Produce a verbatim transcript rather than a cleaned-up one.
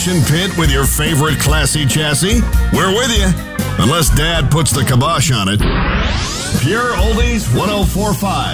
passion pit with your favorite classy chassis? We're with you, unless Dad puts the kibosh on it. Pure Oldies one oh four point five.